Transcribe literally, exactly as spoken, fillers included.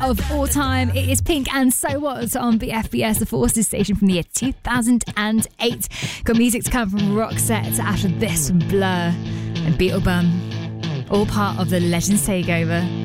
of all time. It is Pink and So What on B F B S, the Forces station from the year two thousand eight. Got music to come from Roxette after this from Blur and Beetlebum. All part of the Legends Takeover.